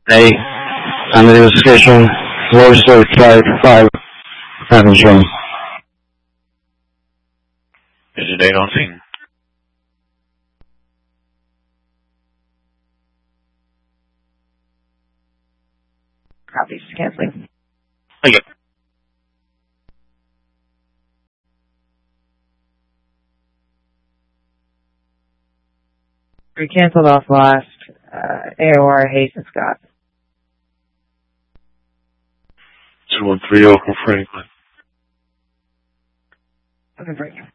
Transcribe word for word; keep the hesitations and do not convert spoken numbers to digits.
Hey, I'm in the station. Floor six five five. Having train. Is it eight on scene? Copy. Canceling. Okay. We canceled off last uh, A O R Hayes and Scott. two one three Oakland Franklin. Okay, break.